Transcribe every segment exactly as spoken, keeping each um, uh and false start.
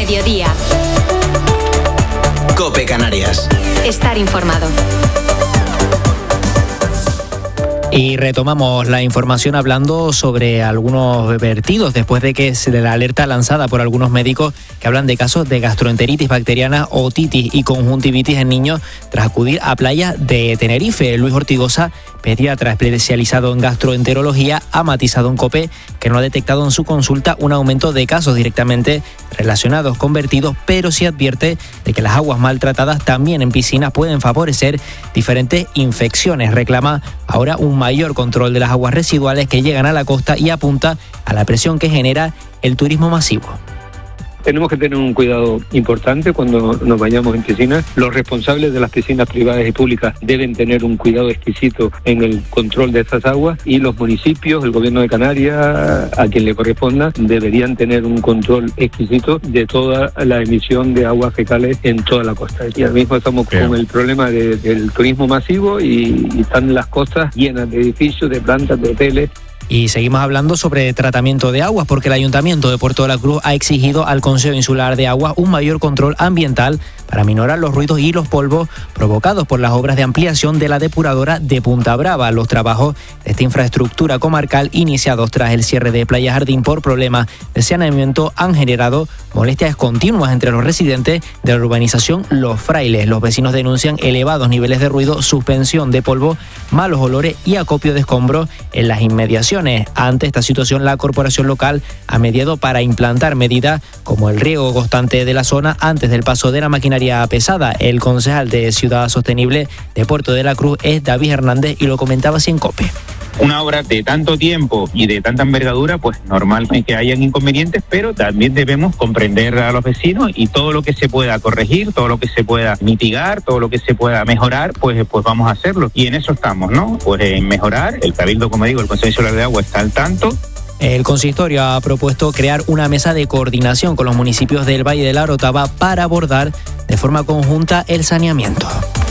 mediodía. COPE Canarias. Estar informado. Y retomamos la información hablando sobre algunos vertidos después de que se de la alerta lanzada por algunos médicos que hablan de casos de gastroenteritis bacteriana, otitis y conjuntivitis en niños tras acudir a playas de Tenerife. Luis Ortigosa, pediatra especializado en gastroenterología, ha matizado en COPE que no ha detectado en su consulta un aumento de casos directamente relacionados con vertidos, pero sí advierte de que las aguas maltratadas también en piscinas pueden favorecer diferentes infecciones. Reclama ahora un mayor control de las aguas residuales que llegan a la costa y apunta a la presión que genera el turismo masivo. Tenemos que tener un cuidado importante cuando nos bañamos en piscinas. Los responsables de las piscinas privadas y públicas deben tener un cuidado exquisito en el control de estas aguas, y los municipios, el gobierno de Canarias, a quien le corresponda, deberían tener un control exquisito de toda la emisión de aguas fecales en toda la costa. Y ahora mismo estamos Bien. con el problema de, del turismo masivo y, y están las costas llenas de edificios, de plantas, de hoteles. Y seguimos hablando sobre tratamiento de aguas, porque el Ayuntamiento de Puerto de la Cruz ha exigido al Consejo Insular de Aguas un mayor control ambiental para minorar los ruidos y los polvos provocados por las obras de ampliación de la depuradora de Punta Brava. Los trabajos de esta infraestructura comarcal, iniciados tras el cierre de Playa Jardín por problemas de saneamiento, han generado molestias continuas entre los residentes de la urbanización Los Frailes. Los vecinos denuncian elevados niveles de ruido, suspensión de polvo, malos olores y acopio de escombros en las inmediaciones. Ante esta situación, la corporación local ha mediado para implantar medidas como el riego constante de la zona antes del paso de la maquinaria pesada. El concejal de Ciudad Sostenible de Puerto de la Cruz es David Hernández y lo comentaba así en COPE. Una obra de tanto tiempo y de tanta envergadura, pues normal que hayan inconvenientes, pero también debemos comprender a los vecinos y todo lo que se pueda corregir, todo lo que se pueda mitigar, todo lo que se pueda mejorar, pues, pues vamos a hacerlo. Y en eso estamos, ¿no? Pues en mejorar. El Cabildo, como digo, el Consejo Insular de Agua está al tanto. El consistorio ha propuesto crear una mesa de coordinación con los municipios del Valle de la Orotava para abordar de forma conjunta el saneamiento.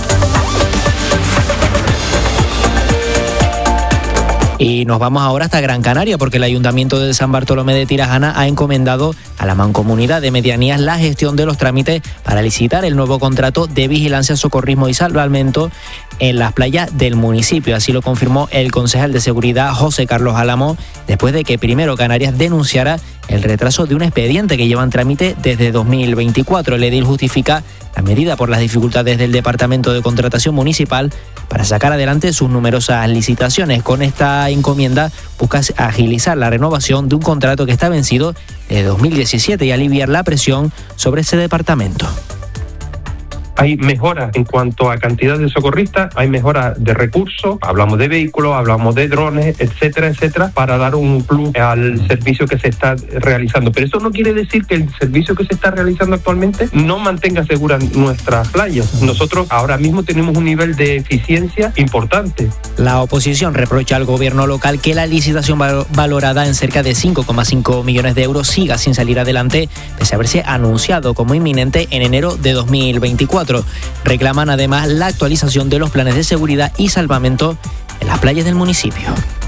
Y nos vamos ahora hasta Gran Canaria, porque el Ayuntamiento de San Bartolomé de Tirajana ha encomendado a la Mancomunidad de Medianías la gestión de los trámites para licitar el nuevo contrato de vigilancia, socorrismo y salvamento en las playas del municipio. Así lo confirmó el concejal de Seguridad, José Carlos Álamo, después de que primero Canarias denunciara el retraso de un expediente que lleva en trámite desde dos mil veinticuatro. El edil justifica la medida por las dificultades del Departamento de Contratación Municipal para sacar adelante sus numerosas licitaciones. Con esta encomienda busca agilizar la renovación de un contrato que está vencido desde dos mil diecisiete y aliviar la presión sobre ese departamento. Hay mejoras en cuanto a cantidad de socorristas, hay mejoras de recursos, hablamos de vehículos, hablamos de drones, etcétera, etcétera, para dar un plus al servicio que se está realizando. Pero eso no quiere decir que el servicio que se está realizando actualmente no mantenga seguras nuestras playas. Nosotros ahora mismo tenemos un nivel de eficiencia importante. La oposición reprocha al gobierno local que la licitación valorada en cerca de cinco coma cinco millones de euros siga sin salir adelante, pese a haberse anunciado como inminente en enero de dos mil veinticuatro. Reclaman además la actualización de los planes de seguridad y salvamento en las playas del municipio.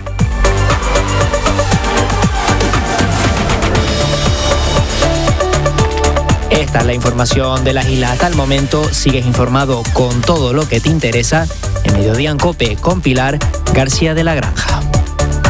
Esta es la información de las islas hasta el momento. Sigues informado con todo lo que te interesa en Mediodía en COPE con Pilar García de la Granja.